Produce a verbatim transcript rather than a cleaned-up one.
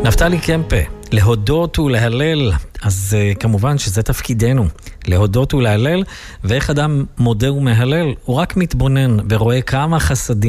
נפתלי קמפה, להודות ולהלל, אז uh, כמובן שזה תפקידנו, להודות ולהלל, ואיך אדם מודה ומהלל, הוא רק מתבונן ורואה כמה חסדים